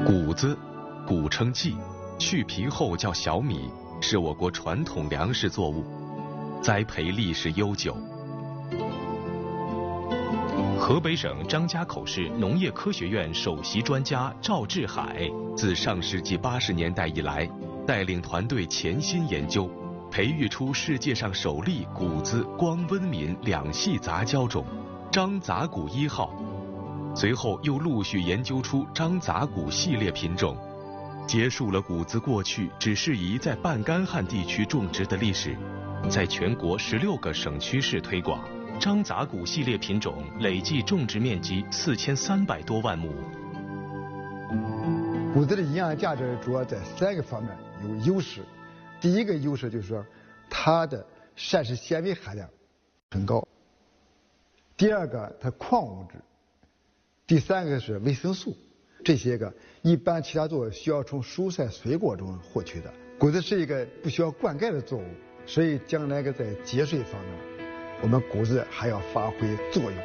谷子，古称稷，去皮后叫小米，是我国传统粮食作物，栽培历史悠久。 河北省张家口市农业科学院首席专家赵志海， 自上世纪80年代以来，带领团队潜心研究，培育出世界上首例谷子光温敏两系杂交种张杂谷1号，随后又陆续研究出张杂谷系列品种，结束了谷子过去只适宜在半干旱地区种植的历史， 在全国16个省区市推广。张杂谷系列品种累计种植面积4300多万亩。 谷子的营养价值主要在3个方面有优势。第一个优势就是说，它的膳食纤维含量很高；第二个，它矿物质；第三个是维生素。这些个一般其他作物需要从蔬菜水果中获取的。谷子是一个不需要灌溉的作物，所以将来在节水方面，我们谷子还要发挥作用。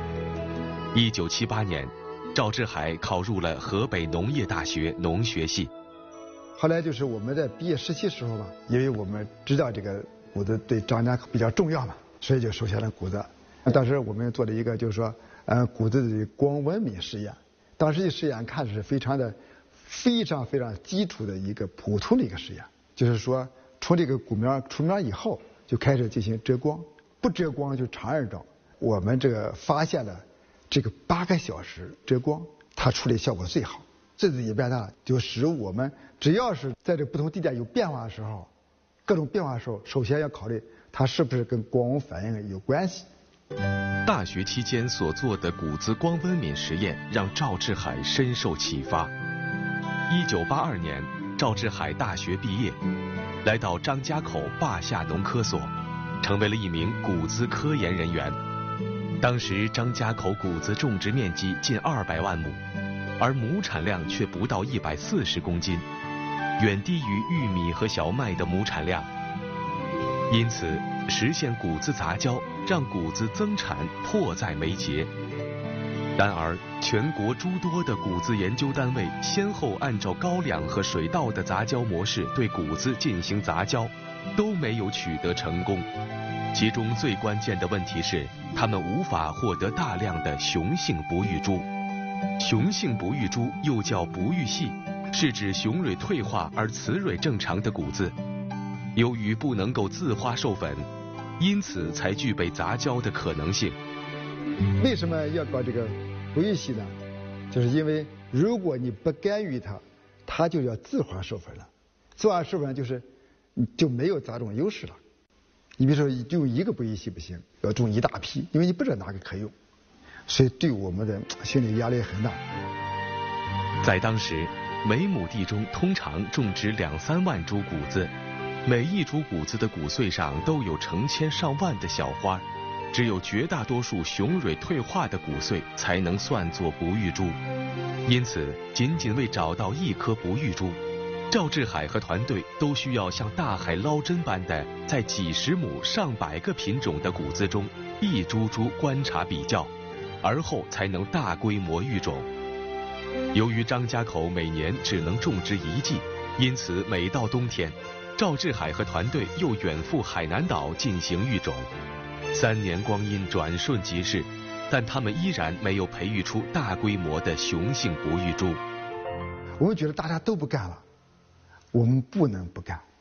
1978年，赵志海考入了河北农业大学农学系。 后来就是我们在毕业实习时候吧，因为我们知道这个谷子对张家口比较重要嘛，所以就收下了谷子。当时我们做了一个就是说，谷子的光温敏实验。当时这实验看是非常基础的一个普通的一个实验，就是说从这个谷苗出苗以后就开始进行遮光。不遮光就长日照，我们这个发现了这个8个小时遮光，它处理效果最好。这次演变呢，就使我们只要是在这不同地点有变化的时候，各种变化的时候，首先要考虑它是不是跟光温反应有关系。 大学期间所做的谷子光温敏实验让赵志海深受启发。1982年，赵志海大学毕业，来到张家口坝下农科所，成为了一名谷子科研人员。当时张家口谷子种植面积近200万亩，而亩产量却不到140公斤，远低于玉米和小麦的亩产量。因此，实现谷子杂交让谷子增产迫在眉睫。然而，全国诸多的谷子研究单位先后按照高粱和水稻的杂交模式对谷子进行杂交，都没有取得成功。其中最关键的问题是，他们无法获得大量的雄性不育株。雄性不育株又叫不育系，是指雄蕊退化而雌蕊正常的谷子。由于不能够自花授粉，因此才具备杂交的可能性。 为什么要搞这个不育系呢？就是因为如果你不干预它，它就要自花授粉了。自花授粉就没有杂种优势了。你比如说用一个不育系不行，要种一大批，因为你不知道哪个可用，所以对我们的心理压力很大。 在当时，每亩地中通常种植2-3万株谷子，每一株谷子的谷穗上都有成千上万的小花，只有绝大多数雄蕊退化的谷穗才能算作不育株。因此，仅仅为找到一颗不育株，赵志海和团队都需要像大海捞针般的在几十亩上百个品种的谷子中一株株观察比较，而后才能大规模育种。由于张家口每年只能种植1季，因此每到冬天，赵志海和团队又远赴海南岛进行育种。3年光阴转瞬即逝，但他们依然没有培育出大规模的雄性不育株。 我们觉得大家都不干了，我们不能不干。